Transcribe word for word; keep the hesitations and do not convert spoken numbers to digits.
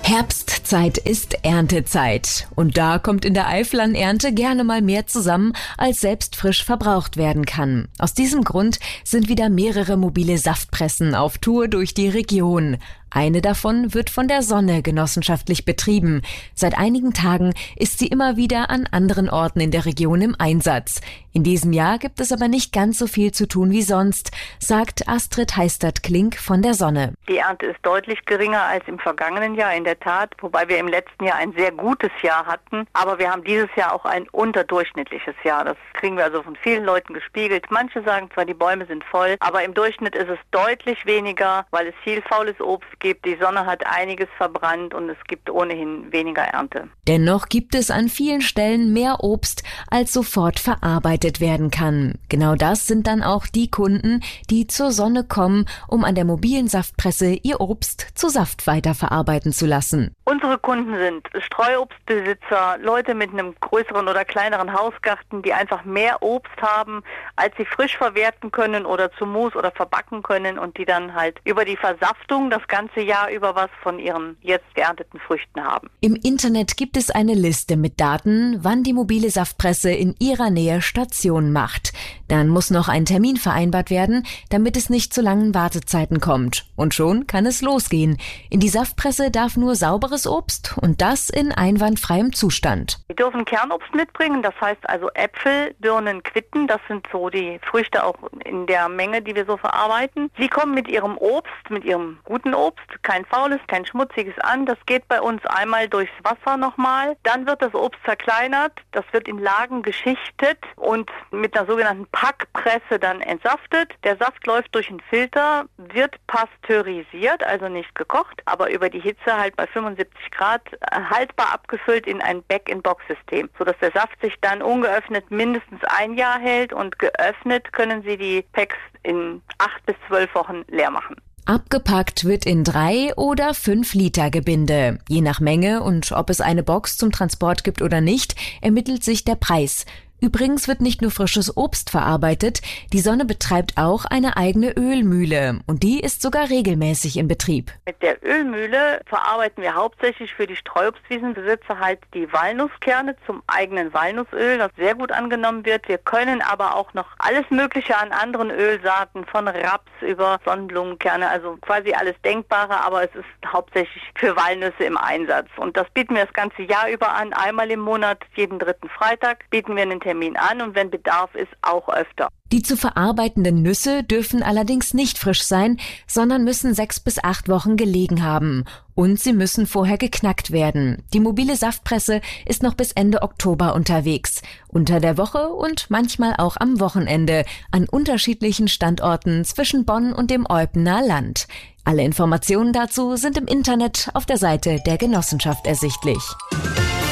Herbstzeit ist Erntezeit. Und da kommt in der Eifel an Ernte gerne mal mehr zusammen, als selbst frisch verbraucht werden kann. Aus diesem Grund sind wieder mehrere mobile Saftpressen auf Tour durch die Region. Eine davon wird von der Sonne genossenschaftlich betrieben. Seit einigen Tagen ist sie immer wieder an anderen Orten in der Region im Einsatz. In diesem Jahr gibt es aber nicht ganz so viel zu tun wie sonst, sagt Astrid Heistert-Klink von der Sonne. Die Ernte ist deutlich geringer als im vergangenen Jahr, in der Tat, wobei wir im letzten Jahr ein sehr gutes Jahr hatten. Aber wir haben dieses Jahr auch ein unterdurchschnittliches Jahr. Das kriegen wir also von vielen Leuten gespiegelt. Manche sagen zwar, die Bäume sind voll, aber im Durchschnitt ist es deutlich weniger, weil es viel faules Obst gibt. Die Sonne hat einiges verbrannt und es gibt ohnehin weniger Ernte. Dennoch gibt es an vielen Stellen mehr Obst, als sofort verarbeitet werden kann. Genau das sind dann auch die Kunden, die zur Sonne kommen, um an der mobilen Saftpresse ihr Obst zu Saft weiterverarbeiten zu lassen. Unsere Kunden sind Streuobstbesitzer, Leute mit einem größeren oder kleineren Hausgarten, die einfach mehr Obst haben, als sie frisch verwerten können oder zu Mus oder verbacken können und die dann halt über die Versaftung das ganze Jahr über was von ihren jetzt geernteten Früchten haben. Im Internet gibt es eine Liste mit Daten, wann die mobile Saftpresse in ihrer Nähe Station macht. Dann muss noch ein Termin vereinbart werden, damit es nicht zu langen Wartezeiten kommt. Und schon kann es losgehen. In die Saftpresse darf nur sauberes Obst und das in einwandfreiem Zustand. Sie dürfen Kernobst mitbringen, das heißt also Äpfel, Birnen, Quitten, das sind so die Früchte auch in der Menge, die wir so verarbeiten. Sie kommen mit ihrem Obst, mit ihrem guten Obst, kein faules, kein schmutziges an. Das geht bei uns einmal durchs Wasser nochmal. Dann wird das Obst zerkleinert, das wird in Lagen geschichtet und mit einer sogenannten Packpresse dann entsaftet. Der Saft läuft durch einen Filter, wird pasteurisiert, also nicht gekocht, aber über die Hitze halt bei fünfundsiebzig Grad haltbar abgefüllt in ein Back-in-Box-System, sodass der Saft sich dann ungeöffnet mindestens ein Jahr hält und geöffnet können Sie die Packs in acht bis zwölf Wochen leer machen. Abgepackt wird in drei oder fünf Liter Gebinde. Je nach Menge und ob es eine Box zum Transport gibt oder nicht, ermittelt sich der Preis. Übrigens wird nicht nur frisches Obst verarbeitet, die Sonne betreibt auch eine eigene Ölmühle und die ist sogar regelmäßig in Betrieb. Mit der Ölmühle verarbeiten wir hauptsächlich für die Streuobstwiesenbesitzer halt die Walnusskerne zum eigenen Walnussöl, das sehr gut angenommen wird. Wir können aber auch noch alles Mögliche an anderen Ölsaaten, von Raps über Sonnenblumenkerne, also quasi alles Denkbare, aber es ist hauptsächlich für Walnüsse im Einsatz. Und das bieten wir das ganze Jahr über an, einmal im Monat, jeden dritten Freitag bieten wir einen Termin an und wenn Bedarf ist, auch öfter. Die zu verarbeitenden Nüsse dürfen allerdings nicht frisch sein, sondern müssen sechs bis acht Wochen gelegen haben. Und sie müssen vorher geknackt werden. Die mobile Saftpresse ist noch bis Ende Oktober unterwegs. Unter der Woche und manchmal auch am Wochenende an unterschiedlichen Standorten zwischen Bonn und dem Eupener Land. Alle Informationen dazu sind im Internet auf der Seite der Genossenschaft ersichtlich.